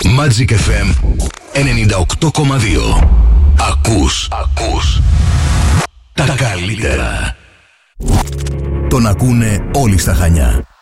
Magic FM 98,2. Ακούς τα καλύτερα. Τον ακούνε όλοι στα Χανιά.